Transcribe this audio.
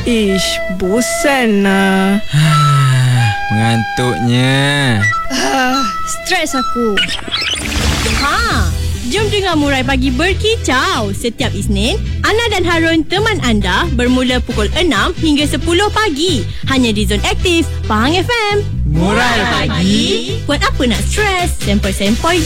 Ish, bosan lah. Mengantuknya. Stres aku. Jom dengar Murai Pagi berkicau setiap Isnin. Ana dan Harun teman anda bermula pukul 6 hingga 10 pagi. Hanya di Zone Aktif, Pahang FM. Murai Pagi. Buat apa nak stres? Sempoi-sempoi